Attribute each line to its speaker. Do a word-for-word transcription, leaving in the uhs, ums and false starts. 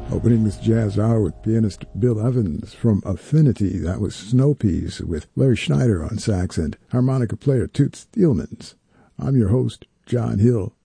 Speaker 1: Opening this jazz hour with pianist Bill Evans from Affinity. That was Snow Peas with Larry Schneider on sax and harmonica player Toots Thielmans. I'm your host, John Hill.